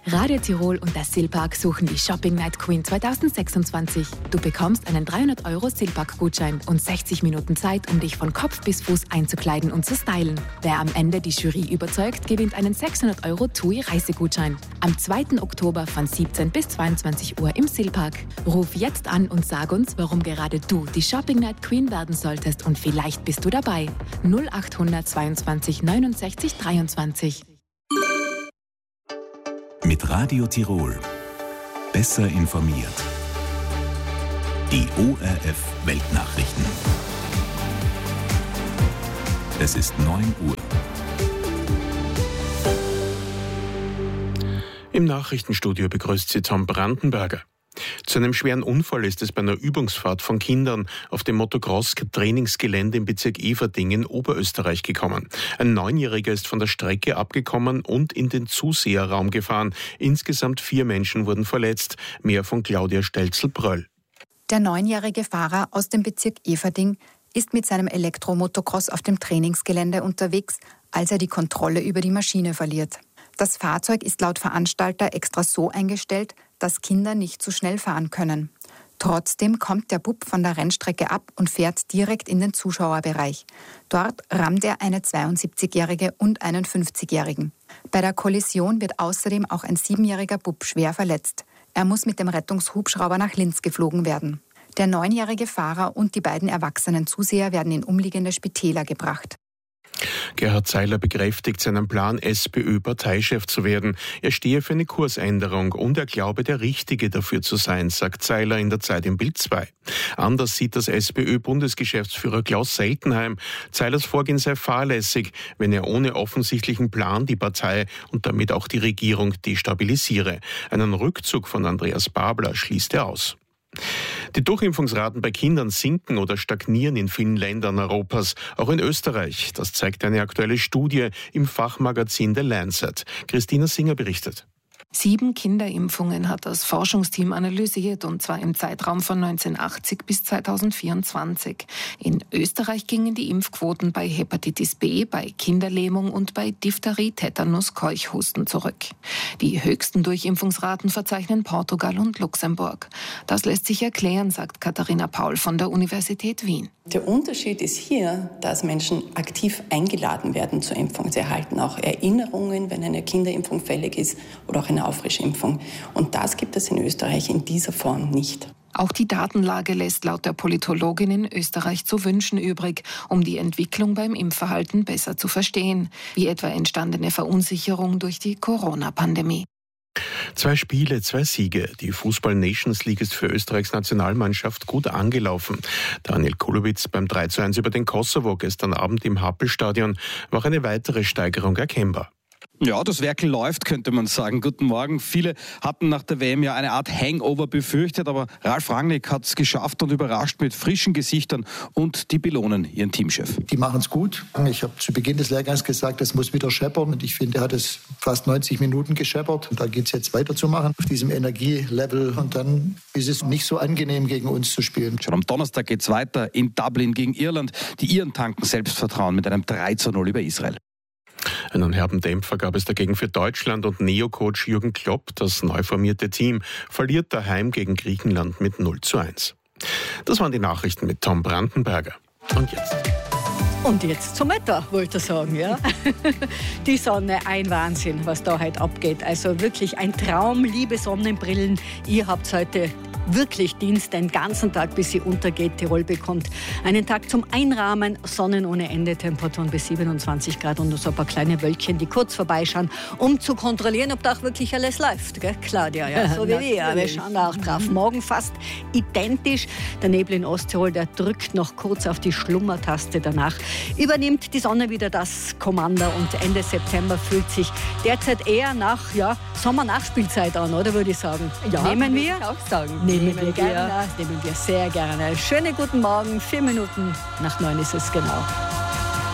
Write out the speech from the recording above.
Radio Tirol und der Silpark suchen die Shopping Night Queen 2026. Du bekommst einen 300 € Silpark-Gutschein und 60 Minuten Zeit, um dich von Kopf bis Fuß einzukleiden und zu stylen. Wer am Ende die Jury überzeugt, gewinnt einen 600 € TUI-Reisegutschein. Am 2. Oktober von 17 bis 22 Uhr im Silpark. Ruf jetzt an und sag uns, warum gerade du die Shopping Night Queen werden solltest und vielleicht bist du dabei. 0800 22 69 23. Mit Radio Tirol. Besser informiert. Die ORF Weltnachrichten. Es ist 9 Uhr. Im Nachrichtenstudio begrüßt Sie Tom Brandenberger. Zu einem schweren Unfall ist es bei einer Übungsfahrt von Kindern auf dem Motocross-Trainingsgelände im Bezirk Everding in Oberösterreich gekommen. Ein 9-Jähriger ist von der Strecke abgekommen und in den Zuseherraum gefahren. Insgesamt 4 Menschen wurden verletzt. Mehr von Claudia Stelzel-Bröll. Der 9-jährige Fahrer aus dem Bezirk Everding ist mit seinem Elektromotocross auf dem Trainingsgelände unterwegs, als er die Kontrolle über die Maschine verliert. Das Fahrzeug ist laut Veranstalter extra so eingestellt, dass Kinder nicht zu schnell fahren können. Trotzdem kommt der Bub von der Rennstrecke ab und fährt direkt in den Zuschauerbereich. Dort rammt er eine 72-Jährige und einen 50-Jährigen. Bei der Kollision wird außerdem auch ein 7-jähriger Bub schwer verletzt. Er muss mit dem Rettungshubschrauber nach Linz geflogen werden. Der 9-jährige Fahrer und die beiden erwachsenen Zuseher werden in umliegende Spitäler gebracht. Gerhard Zeiler bekräftigt seinen Plan, SPÖ-Parteichef zu werden. Er stehe für eine Kursänderung und er glaube, der Richtige dafür zu sein, sagt Zeiler in der Zeit im Bild 2. Anders sieht das SPÖ-Bundesgeschäftsführer Klaus Seltenheim. Zeilers Vorgehen sei fahrlässig, wenn er ohne offensichtlichen Plan die Partei und damit auch die Regierung destabilisiere. Einen Rückzug von Andreas Babler schließt er aus. Die Durchimpfungsraten bei Kindern sinken oder stagnieren in vielen Ländern Europas, auch in Österreich. Das zeigt eine aktuelle Studie im Fachmagazin The Lancet. Christina Singer berichtet. 7 Kinderimpfungen hat das Forschungsteam analysiert, und zwar im Zeitraum von 1980 bis 2024. In Österreich gingen die Impfquoten bei Hepatitis B, bei Kinderlähmung und bei Diphtherie, Tetanus, Keuchhusten zurück. Die höchsten Durchimpfungsraten verzeichnen Portugal und Luxemburg. Das lässt sich erklären, sagt Katharina Paul von der Universität Wien. Der Unterschied ist hier, dass Menschen aktiv eingeladen werden zur Impfung. Sie erhalten auch Erinnerungen, wenn eine Kinderimpfung fällig ist oder auch eine Auffrischimpfung. Und das gibt es in Österreich in dieser Form nicht. Auch die Datenlage lässt laut der Politologin in Österreich zu wünschen übrig, um die Entwicklung beim Impfverhalten besser zu verstehen, wie etwa entstandene Verunsicherung durch die Corona-Pandemie. 2 Spiele, 2 Siege. Die Fußball-Nations League ist für Österreichs Nationalmannschaft gut angelaufen. Daniel Kulowitz beim 3:1 über den Kosovo gestern Abend im Happelstadion war auch eine weitere Steigerung erkennbar. Ja, das Werkel läuft, könnte man sagen. Guten Morgen. Viele hatten nach der WM ja eine Art Hangover befürchtet, aber Ralf Rangnick hat es geschafft und überrascht mit frischen Gesichtern, und die belohnen ihren Teamchef. Die machen es gut. Ich habe zu Beginn des Lehrgangs gesagt, es muss wieder scheppern, und ich finde, er hat es fast 90 Minuten gescheppert. Und da geht es jetzt weiterzumachen auf diesem Energielevel, und dann ist es nicht so angenehm, gegen uns zu spielen. Schon am Donnerstag geht es weiter in Dublin gegen Irland. Die Iren tanken Selbstvertrauen mit einem 3:0 über Israel. Einen herben Dämpfer gab es dagegen für Deutschland, und Neo-Coach Jürgen Klopp, das neu formierte Team, verliert daheim gegen Griechenland mit 0:1. Das waren die Nachrichten mit Tom Brandenberger. Und jetzt zum Wetter, wollte ich sagen, ja. Die Sonne, ein Wahnsinn, was da heute abgeht. Also wirklich ein Traum, liebe Sonnenbrillen. Ihr habt heute wirklich Dienst, den ganzen Tag, bis sie untergeht. Tirol bekommt einen Tag zum Einrahmen, Sonnen ohne Ende, Temperaturen bis 27 Grad und nur so ein paar kleine Wölkchen, die kurz vorbeischauen, um zu kontrollieren, ob da auch wirklich alles läuft. Gell, Claudia? Ja, so wie wir. Wir schauen da auch drauf. Morgen fast identisch. Der Nebel in Osttirol, der drückt noch kurz auf die Schlummertaste. Danach übernimmt die Sonne wieder das Kommando, und Ende September fühlt sich derzeit eher nach Sommer-Nachspielzeit an, oder würde ich sagen? Ja, nehmen wir? Auch sagen. Nehmen wir gerne. Nehmen wir sehr gerne. Schönen guten Morgen, 4 Minuten nach 9 ist es genau.